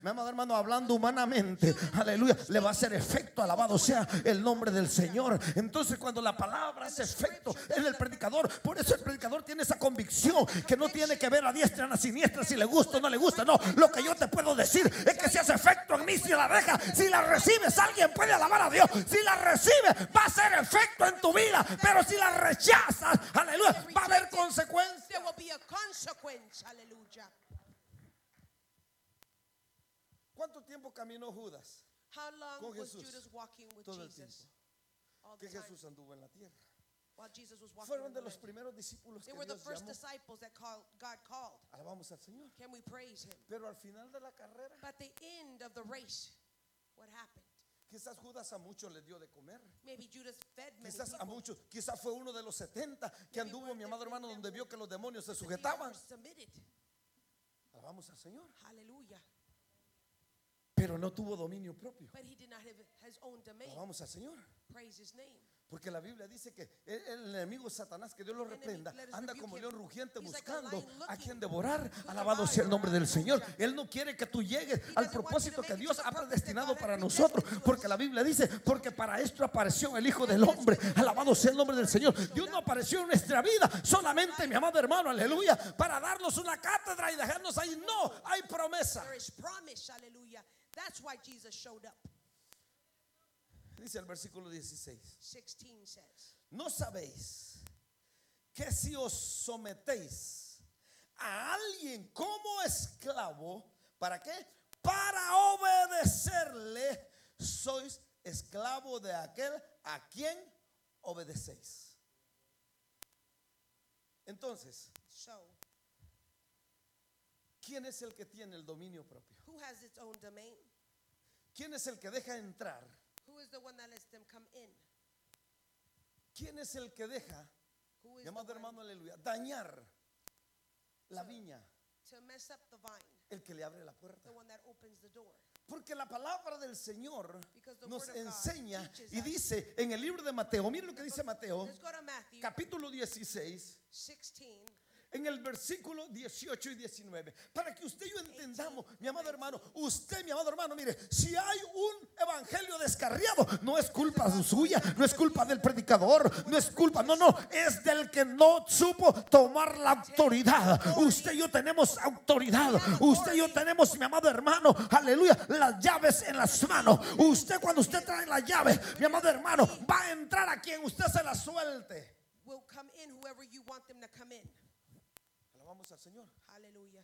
Mi amado hermano, hablando humanamente, aleluya, le va a hacer efecto. Alabado sea el nombre del Señor. Entonces, cuando la palabra hace efecto en el predicador, por eso el predicador tiene esa convicción que no tiene que ver a diestra ni a siniestra si le gusta o no le gusta. No, lo que yo te puedo decir es que si hace efecto en mí, si la deja, si la recibes, alguien puede alabar a Dios. Si la recibe, va a hacer efecto en tu vida. Pero si la rechazas, aleluya, va a haber consecuencias. There will be a consequence. Hallelujah. ¿Cuánto tiempo caminó Judas? How long Con was Jesús. Judas walking with Todo el Jesus? tiempo All the que time. Jesús anduvo en la tierra. While Jesus was walking Fueron in de the los land. primeros discípulos They que were the Dios first llamó. disciples that God called. Alabamos al Señor. Can we praise him? Pero al final de la carrera, But at the end of the race, what happened? quizás Judas a muchos les dio de comer. Maybe Judas fed many Quizás a people. muchos, quizás fue uno de los 70 que Maybe anduvo, one mi that amado hermano, them donde vio que los demonios se the sujetaban. demons submitted. Alabamos al Señor. Hallelujah. Pero no tuvo dominio propio. But he did not have his own domain. Alabamos al Señor. Praise his name. Porque la Biblia dice que el enemigo Satanás, que Dios lo reprenda, anda como león rugiente buscando a quien devorar. Alabado sea el nombre del Señor. Él no quiere que tú llegues al propósito que Dios ha predestinado para nosotros. Porque la Biblia dice, porque para esto apareció el Hijo del Hombre. Alabado sea el nombre del Señor. Dios no apareció en nuestra vida solamente, mi amado hermano, aleluya, para darnos una cátedra y dejarnos ahí. No, hay promesa. There is promise. Hallelujah. That's why Jesus showed up. Dice el versículo 16. 16 says, ¿No sabéis que si os sometéis a alguien como esclavo, ¿para qué? Para obedecerle, sois esclavo de aquel a quien obedecéis. Entonces, so ¿quién es el que tiene el dominio propio? who has its own domain? ¿Quién es el que deja entrar? Who is the one that lets them come in? ¿Quién es el que deja, Who is mi amado the one hermano, aleluya, dañar la viña? to mess up the vine? El que le abre la puerta. The one that opens the door. Porque la palabra del Señor Because the nos word of God enseña teaches y us. dice en el libro de Mateo, miren lo que dice Mateo, Let's go to Matthew capítulo 16, 16. en el versículo 18 y 19, para que usted y yo entendamos, mi amado hermano, usted, mi amado hermano, mire, si hay un evangelio descarriado, no es culpa suya, no es culpa del predicador, no es culpa, no, es del que no supo tomar la autoridad. Usted y yo tenemos autoridad, usted y yo tenemos, mi amado hermano, aleluya, las llaves en las manos. Usted, cuando usted trae la llave, mi amado hermano, va a entrar a quien usted se la suelte. Will come in whoever you want them to come in. Alabamos al Señor. Hallelujah.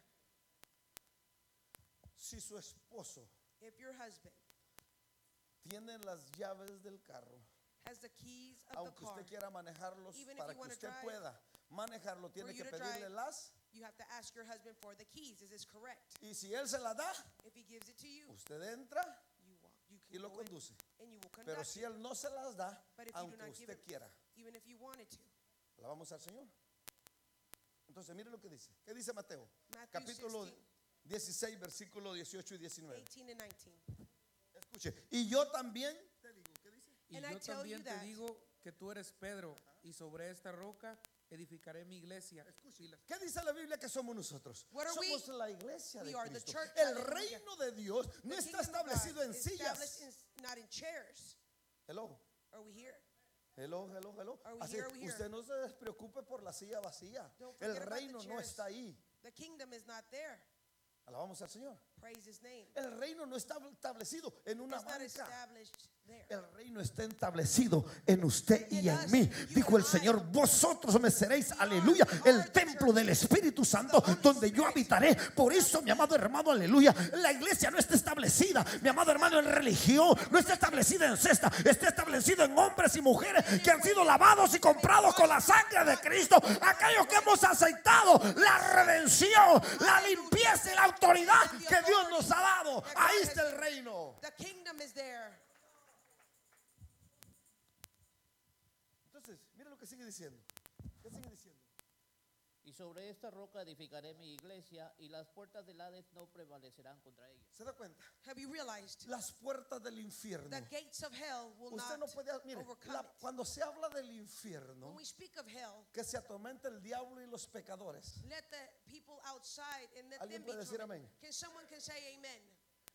Si su esposo If your husband tiene las llaves del carro, has the keys of the aunque car, usted quiera manejarlos, even if para you que wanna usted drive, pueda manejarlo, tiene you que to pedirle drive, las, you have to ask your husband for the keys. Is this correct? y si él se las da, If he gives it to you, usted entra you walk. You y can lo go in conduce. and you will conduct Pero si it, él no se las da, but if you do aunque not give usted it, quiera. even if you wanted to. Alabamos al Señor. Entonces mire lo que dice. ¿Qué dice Mateo? Matthew Capítulo 16, 16, versículo 18 y 19. 18 and 19. Escuche. Y yo también te digo, ¿qué dice? Y And I yo tell también you te that- digo que tú eres Pedro, y sobre esta roca edificaré mi iglesia. Y la- ¿Qué dice la Biblia que somos nosotros? What are we? Somos la iglesia de We are the Cristo. church, El hallelujah. reino de Dios no The está kingdom of God establecido en is established sillas. not in chairs. Hello, Are we here? hello, hello, hello. Are we Así, here? Are we here? usted no se despreocupe por la silla vacía. Don't forget El about the reino no chairs. está ahí. The kingdom is not there. Alabamos al Señor. Praise his name. El reino no está establecido en una It's not banca. established there. El reino está establecido en usted y en mí. Dijo el Señor, vosotros me seréis, aleluya, el templo del Espíritu Santo donde yo habitaré. Por eso, mi amado hermano, aleluya, la iglesia no está establecida, mi amado hermano, en religión, no está establecida en cesta, está establecido en hombres y mujeres que han sido lavados y comprados con la sangre de Cristo. Aquellos que hemos aceptado la redención, la limpieza y la autoridad que Dios nos ha dado. Ahí está el reino. The kingdom is there. Entonces, mira lo que sigue diciendo. ¿Qué sigue diciendo? Y sobre esta roca edificaré mi iglesia, y las puertas del Hades no prevalecerán contra ella. ¿Se da cuenta? Have you realized Las puertas del infierno. the gates of hell will Usted not no puede, mire, overcome it? cuando se habla del infierno, When we speak of hell, que se atormenta el diablo y los pecadores. let the people outside and let ¿Alguien them be puede decir tormented. amén? Can someone say amen?